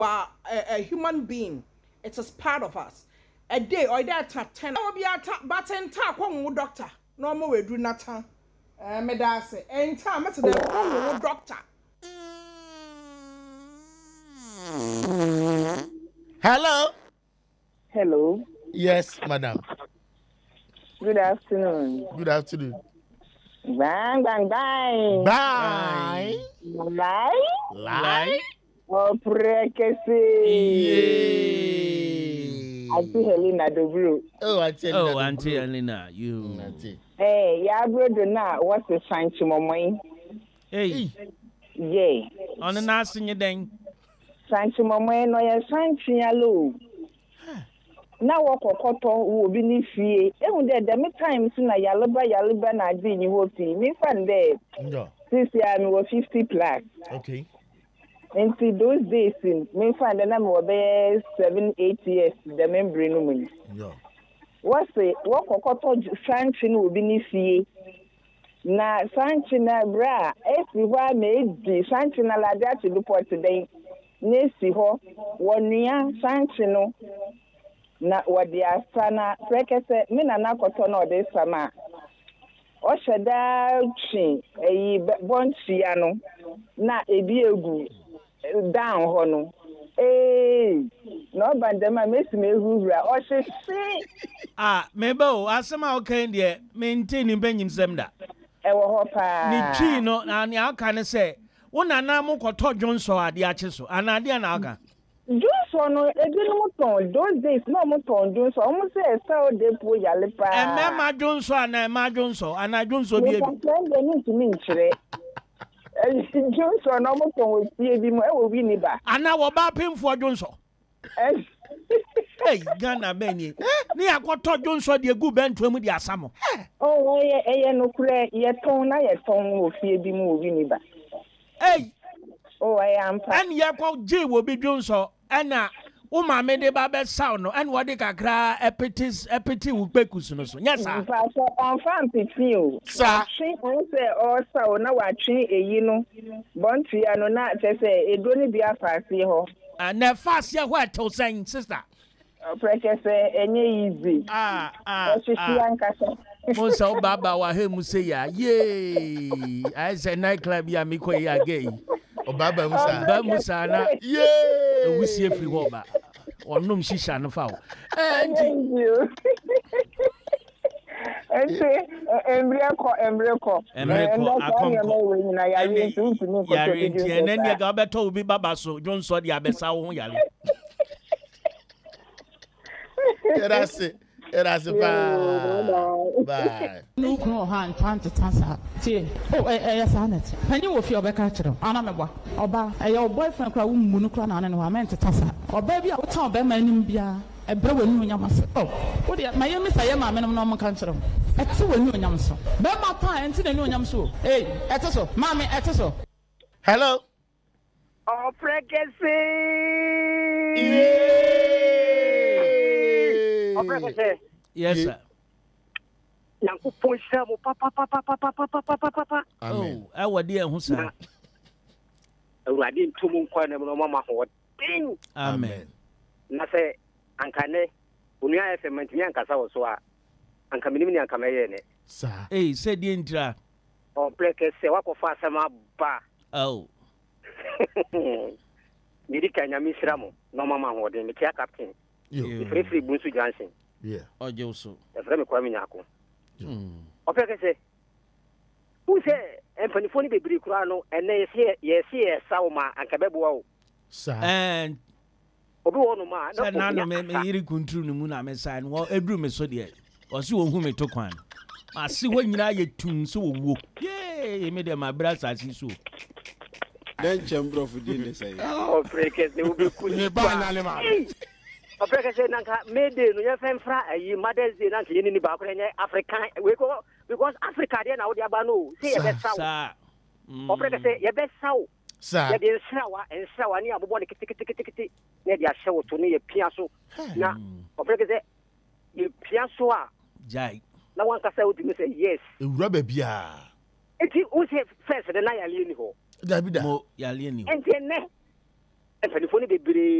a human being. It is part of us. A day or that 10. I will be at but 10 talk one doctor. No more we do not. Me da say. And time at the doctor. Hello. Hello. Yes, madam. Good afternoon. Good afternoon. Bang, bang, bang. Bye. Lie? Lie. Oh, prekesi. Auntie Helena Dobru. Auntie Helena, you. Hey, ya brother na what's the sign to my Hey. Yeah. On the nursing you then. Sign to my no ya sign to ya low. Now walk or cotton will be ni fee. Even there, the times na yalaba na di ni hoti. Me fan there. This year I was 50 plus. Okay. And see those days in me find the number of 7-8 years the memory no money. Yeah. What's it? What cotton sanction will be ni fee. Na sanction na bra. Everywhere made the sanction na la that to do for today. Nesi ho. 1 year sanction no. Na wadi asana prekese me na nakoto na ode sama o sheda chi eyi bonchi ya no na ebi egu down ho no no bandema mesi me hurura o hye mebo asema okay de maintain benyim sem da ewo ho pa ni chi no na ne aka ne se wo nana mo koto dwonso ade ache so anade na aka Johnson, those days, no more Johnson. Almost say, so they put Yalipa. And Mamma Johnson, and Ma Johnson, and I Johnson be able to mean, Johnson, almost will see him, I will win it back. And now about him for Johnson. Hey, Ghana Benny. Near what Todd Johnson, the good band to him with the Asamo. Oh, no clear, yet tone, I will see him moving back. Hey. Oh, I am. And Yako J will be Johnson, and Uma made a baby sound, and what they can cry epity will be Kusunos. Yes, sir. On fancy few. Sir, she won't say also now watching a Bonti and not say it wouldn't be a fast here. And never fast your what to saying, sister. Precious, any easy. Monsa Baba wa he museya. Yay! I say nightclub ya mikwe ya gay. Baba Musa. Baba Musa na. Yay! We see free woba. Onum shisha no fa. Thank you. Ente embreko akomko. Yari nti enenye ga beto obi baba so Johnson dia besa wo yale. That's it. Bye. No go hand to Tassa. Oh, yes, Annette. And you will feel back at them. Anamaba. Oba, your boyfriend crowd Munukran and Waman to Tassa. Or baby, I will tell them in Bia. A brother knew Yamas. Oh, what dear, my young Miss Ayama, minimum country. At 2 new Yamso. Bema pie and see the new Yamso. Hey, Etaso, Mammy Etaso. Hello. Oh, pregnancy. Yes, sir. Oh, I would dear Husa. I didn't two moon corner, no mamma. Amen. Nase, Ankane, Unia Femantian Casa, so and Caminian Camayene. Sir, hey, said the intra. Or Precas, Sewako Fasama Ba. Oh, Midika Yamisramo, no mamma, or the Mikia Captain. you Free Bunsu Johnson. yeah. or Joso. The Frame Quaminaco. Or Precas, who say, and Penifoni Baby Crano, and they say, yes, Sauma and Cabebo. Sir, And Obuonoma, said none me iri kuntru no mu na me sign wo edru me so de o se wo hu me to kwan ma se wo nyina ye tum so wo ye me de ma bra sa si so then chembro fu di ne say oh Precas they will be cool ne ba na le ma o Precas nanka me de no ye femfra ayi Mother's Day nanka ye ni ba ko nye African we go because Africa there na wo dia ba no say ye be saw sa o Precas ye be saw sir, ye de nsawa ni abobo ne kiti ne dia hye to ne ye pia so na o Precas ye pia so a jai na wan ka say wo timi say yes ewura bia enti o say first the na ya le ni ho da bi da mo ya le ni enti ne mpanimfoɔ no bebree